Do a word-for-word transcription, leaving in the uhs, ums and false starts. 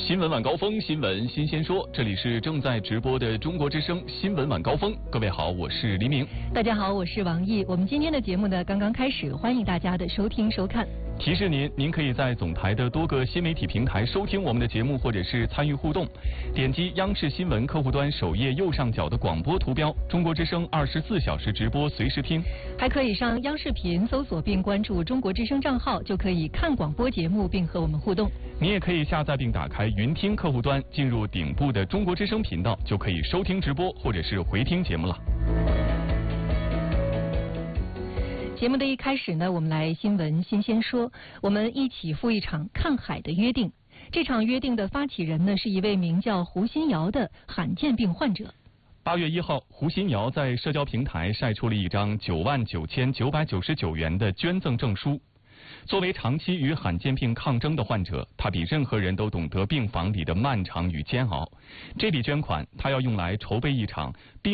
新闻晚高峰，新闻新鲜说，这里是正在直播的中国之声新闻晚高峰。各位好，我是黎明。 大家好，我是王毅。我们今天的节目呢刚刚开始，欢迎大家的收听收看。 提示您，您可以在总台的多个新媒体平台收听我们的节目，或者是参与互动。点击央视新闻客户端首页右上角的广播图标，中国之声二十四小时直播随时听。 还可以上央视频搜索并关注中国之声账号，就可以看广播节目并和我们互动。 你也可以下载并打开云听客户端，进入顶部的中国之声频道，就可以收听直播或者是回听节目了。 节目的一开始呢，我们来新闻新鲜说，我们一起赴一场看海的约定。这场约定的发起人呢，是一位名叫胡新瑶的罕见病患者。 八月一号，胡新瑶在社交平台晒出了一张九万九千九百九十九元的捐赠证书。作为长期与罕见病抗争的患者，他比任何人都懂得病房里的漫长与煎熬。这笔捐款，他要用来筹备一场病